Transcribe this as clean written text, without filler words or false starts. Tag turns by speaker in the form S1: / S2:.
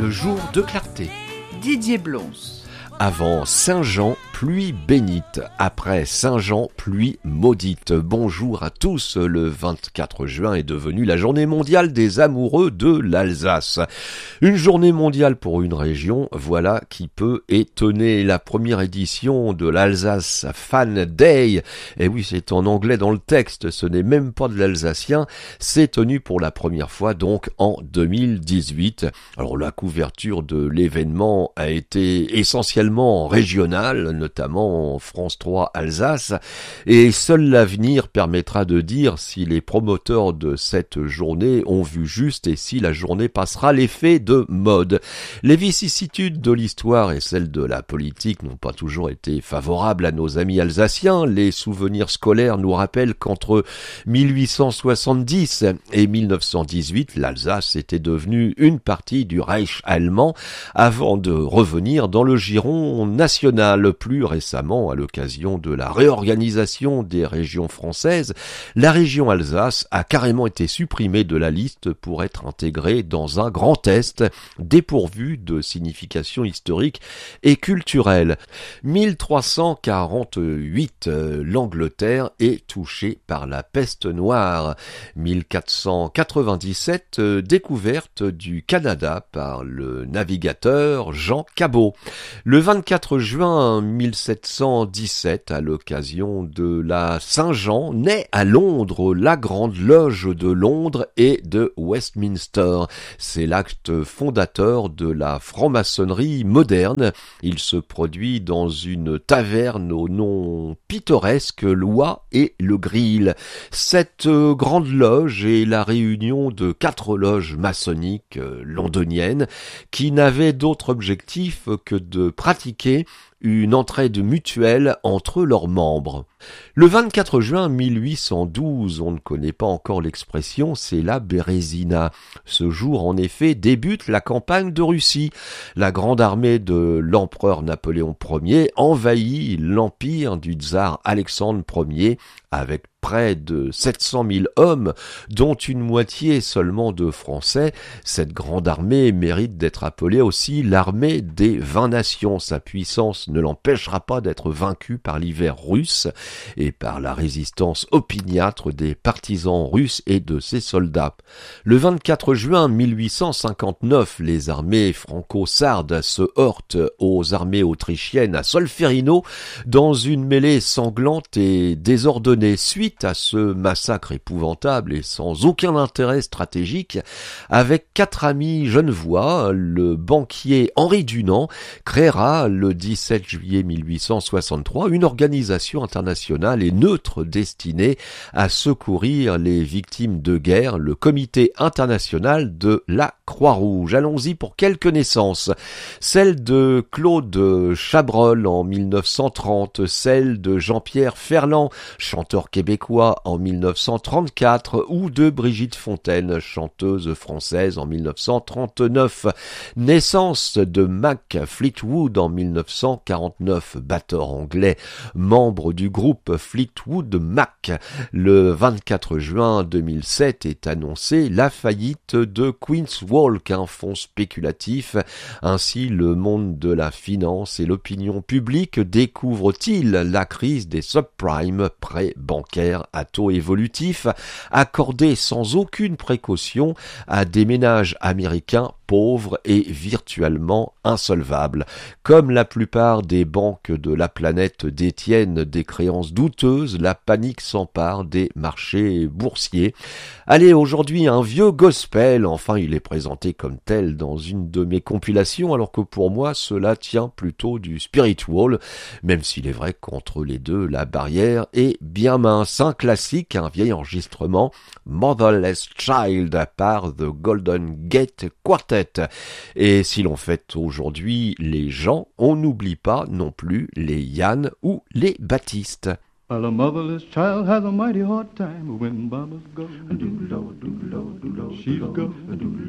S1: le jour de clarté.
S2: Didier Blons.
S1: Avant Saint-Jean, pluie bénite. Après Saint-Jean, pluie maudite. Bonjour à tous. Le 24 juin est devenu la journée mondiale des amoureux de l'Alsace. Une journée mondiale pour une région, voilà qui peut étonner. La première édition de l'Alsace Fan Day, et oui, c'est en anglais dans le texte, ce n'est même pas de l'alsacien, s'est tenue pour la première fois donc en 2018. Alors la couverture de l'événement a été essentiellement régionale, notamment en France 3 Alsace, et seul l'avenir permettra de dire si les promoteurs de cette journée ont vu juste et si la journée passera l'effet de mode. Les vicissitudes de l'histoire et celles de la politique n'ont pas toujours été favorables à nos amis alsaciens. Les souvenirs scolaires nous rappellent qu'entre 1870 et 1918, l'Alsace était devenue une partie du Reich allemand avant de revenir dans le giron national. Plus récemment, à l'occasion de la réorganisation des régions françaises, la région Alsace a carrément été supprimée de la liste pour être intégrée dans un Grand Est dépourvu de signification historique et culturelle. 1348, l'Angleterre est touchée par la peste noire. 1497, découverte du Canada par le navigateur Jean Cabot. Le 24 juin 1717, à l'occasion de la Saint-Jean, naît à Londres la Grande Loge de Londres et de Westminster. C'est l'acte fondateur de la franc-maçonnerie moderne. Il se produit dans une taverne au nom pittoresque l'Oie et le Grill. Cette Grande Loge est la réunion de 4 loges maçonniques londoniennes qui n'avaient d'autre objectif que de pratiquer une entraide mutuelle entre leurs membres. Le 24 juin 1812, on ne connaît pas encore l'expression, c'est la Bérésina. Ce jour, en effet, débute la campagne de Russie. La grande armée de l'empereur Napoléon Ier envahit l'empire du tsar Alexandre Ier avec près de 700 000 hommes, dont une moitié seulement de Français. Cette grande armée mérite d'être appelée aussi l'armée des 20 nations. Sa puissance ne l'empêchera pas d'être vaincue par l'hiver russe et par la résistance opiniâtre des partisans russes et de ses soldats. Le 24 juin 1859, les armées franco-sardes se heurtent aux armées autrichiennes à Solferino dans une mêlée sanglante et désordonnée. Suite à ce massacre épouvantable et sans aucun intérêt stratégique, avec 4 amis genevois, le banquier Henri Dunant créera le 17 juillet 1863 une organisation internationale et neutre destinée à secourir les victimes de guerre, le Comité international de la Croix-Rouge. Allons-y pour quelques naissances. Celle de Claude Chabrol en 1930, celle de Jean-Pierre Ferland, chanteur québécois en 1934, ou de Brigitte Fontaine, chanteuse française en 1939. Naissance de Mac Fleetwood en 1949, batteur anglais, membre du groupe Fleetwood Mac. Le 24 juin 2007 est annoncée la faillite de Queen's Walk, un fonds spéculatif. Ainsi, le monde de la finance et l'opinion publique découvrent-ils la crise des subprimes, prêts bancaires à taux évolutifs, accordés sans aucune précaution à des ménages américains pauvres et virtuellement insolvables. Comme la plupart des banques de la planète détiennent des créances douteuses, la panique s'empare des marchés boursiers. Allez, aujourd'hui, un vieux gospel, enfin il est présenté comme tel dans une de mes compilations, alors que pour moi cela tient plutôt du spiritual, même s'il est vrai qu'entre les deux, la barrière est bien mince. Un classique, un vieil enregistrement, Motherless Child par The Golden Gate Quartet. Et si l'on fête aujourd'hui les gens, on n'oublie pas non plus les Yann ou les Baptistes.
S3: Well, a motherless child has a mighty hard time when mama's gone. She's gone.